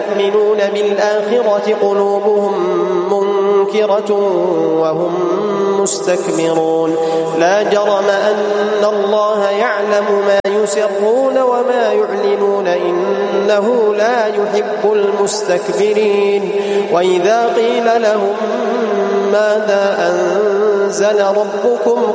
يؤمنون بالآخرة قلوبهم منكرة وهم مستكبرون لا جرم أن الله يعلم ما يسرون وما يعلنون إنه لا يحب المستكبرين وإذا قيل لهم ماذا أنزل ربكم